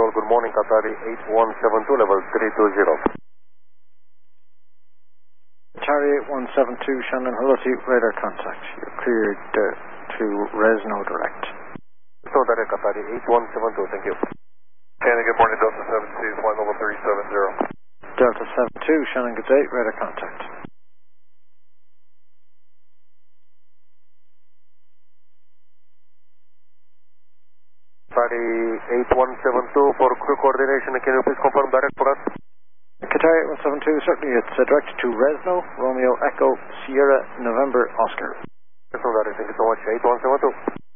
good morning, Qatari 8172, level 320. Qatari 8172, Shannon, hello to you, radar contact. You're cleared to Resno direct. So direct, Qatari 8172, thank you. Shannon, good morning, Delta 72, flight level 370. Delta 72, Shannon, good day, radar contact. Qatari 8172 for crew coordination, can you please confirm direct for us? Qatari 8172, certainly it's directed to Resno, Romeo Echo, Sierra, November, Oscar. Resno direct, thank you so much, 8172.